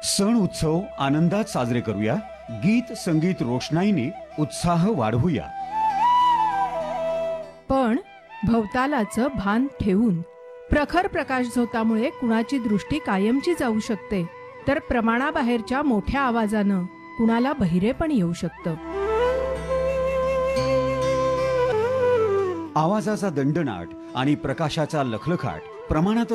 सण उत्सव आनंदात साजरे करूया. गीत संगीत रोषणाईने उत्साह वाढवूया. पण भवतालाचं भान ठेवून. प्रखर प्रकाशझोतामुळे कुणाची दृष्टी कायमची जाऊ शकते, तर प्रमाणाबाहेरच्या मोठ्या आवाजानं कुणाला बहिरेपण येऊ शकतं. आवाजाचा दणदणाट आणि प्रकाशाचा लखलखाट प्रमाणात